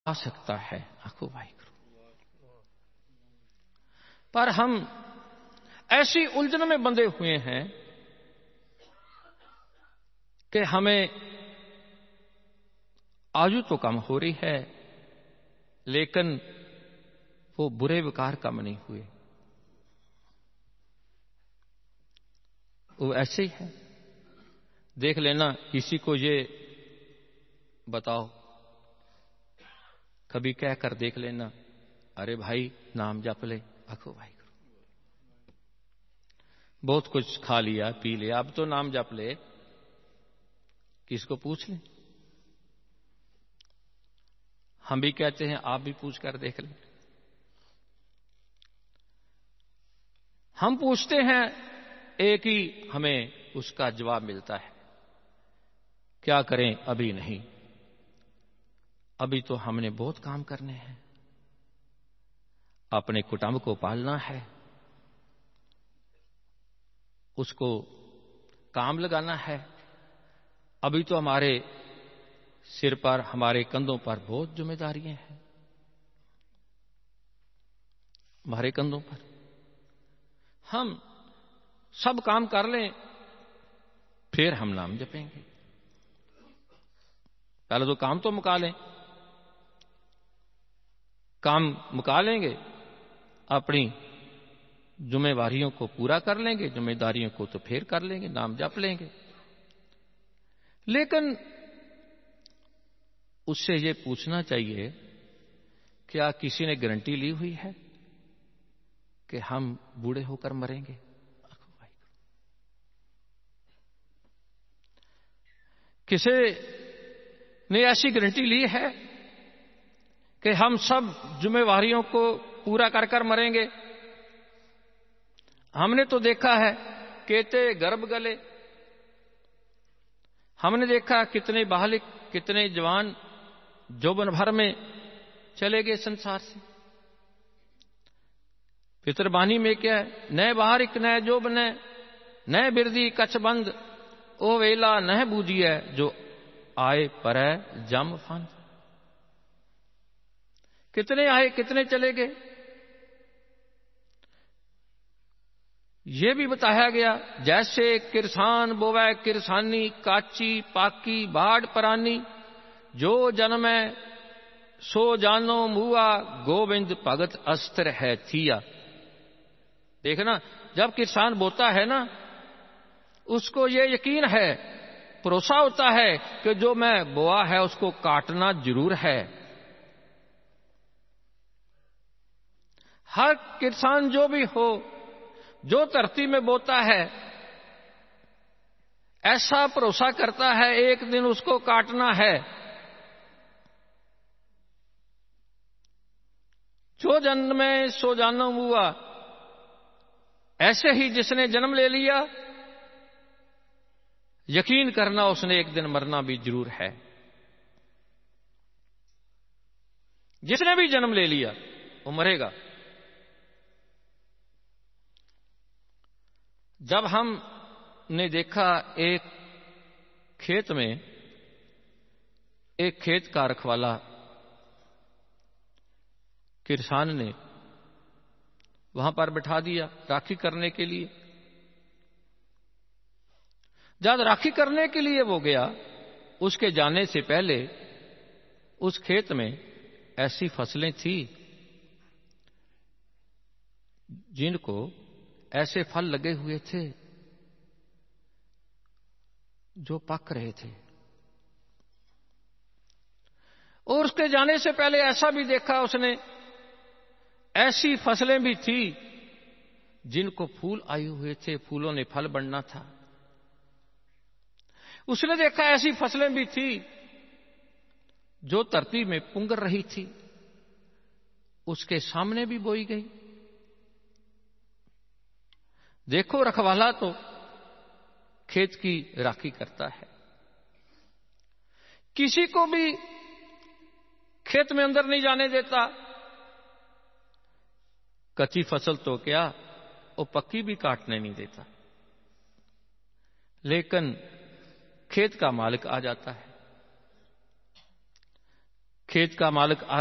आ सकता है। आखो वाहिगुरु। पर हम ऐसी उलझन में बंधे हुए हैं कि हमें आयु तो कम हो रही है, लेकिन वो बुरे विकार कम नहीं हुए। वो ऐसे ही है। देख लेना, किसी को ये बताओ, कभी कह कर देख लेना, अरे भाई नाम जप ले। आखो भाई बहुत कुछ खा लिया पी लिया, अब तो नाम जप ले। किसको पूछ ले? हम भी कहते हैं, आप भी पूछ कर देख लें। हम पूछते हैं, एक ही हमें उसका जवाब मिलता है, क्या करें? अभी नहीं, अभी तो हमने बहुत काम करने हैं, अपने कुटुंब को पालना है, उसको काम लगाना है। अभी तो हमारे सिर पर, हमारे कंधों पर बहुत जिम्मेदारियां हैं। हमारे कंधों पर हम सब काम कर लें, फिर हम नाम जपेंगे। पहले तो काम तो मुका लें। काम मुका लेंगे, अपनी जिम्मेवारियों को पूरा कर लेंगे, जिम्मेदारियों को तो फिर कर लेंगे, नाम जप लेंगे। लेकिन उससे ये पूछना चाहिए, क्या किसी ने गारंटी ली हुई है कि हम बूढ़े होकर मरेंगे? किसी ने ऐसी गारंटी ली है कि हम सब जिम्मेवारियों को पूरा कर कर मरेंगे? हमने तो देखा है, केते गर्भ गले। हमने देखा कितने बालिक, कितने जवान यौवन भर में चले गए संसार से। पितरबानी में क्या है? न बाहरिक न जोबन, न बिरदी कछ बंद, ओ वेला न बूझिए जो आए पर जम फन। कितने आए, कितने चले गए, ये भी बताया गया। जैसे किरसान बोवै किरसानी, काची पाकी बाढ़ परानी, जो जन्मै सो जानो मुआ, गोविंद भगत अस्त्र है थिया। देखना, जब किसान बोता है ना, उसको ये यकीन है, भरोसा होता है कि जो मैं बोआ है उसको काटना जरूर है। हर किसान जो भी हो, जो धरती में बोता है, ऐसा भरोसा करता है एक दिन उसको काटना है। जो जन्म में सो जानो हुआ, ऐसे ही जिसने जन्म ले लिया, यकीन करना उसने एक दिन मरना भी जरूर है। जिसने भी जन्म ले लिया वो मरेगा। जब हमने देखा एक खेत में एक खेत का रखवाला किसान ने वहां पर बिठा दिया राखी करने के लिए। जब राखी करने के लिए वो गया, उसके जाने से पहले उस खेत में ऐसी फसलें थी जिनको ऐसे फल लगे हुए थे जो पक रहे थे। और उसके जाने से पहले ऐसा भी देखा उसने, ऐसी फसलें भी थी जिनको फूल आए हुए थे, फूलों ने फल बनना था। उसने देखा ऐसी फसलें भी थी जो धरती में पुंगर रही थी, उसके सामने भी बोई गई। देखो, रखवाला तो खेत की राखी करता है, किसी को भी खेत में अंदर नहीं जाने देता। कच्ची फसल तो क्या, वो पक्की भी काटने नहीं देता। लेकिन खेत का मालिक आ जाता है, खेत का मालिक